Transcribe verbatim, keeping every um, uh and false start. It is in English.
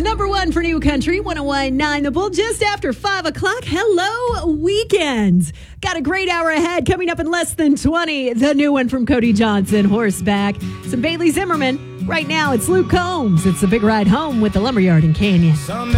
Number one for New Country, one oh one point nine The Bull, just after five o'clock. Hello, weekend. Got a great hour ahead coming up in less than twenty. The new one from Cody Johnson, Horseback. Some Bailey Zimmerman. Right now, it's Luke Combs. It's the Big Ride Home with the Lumberyard and Canyon.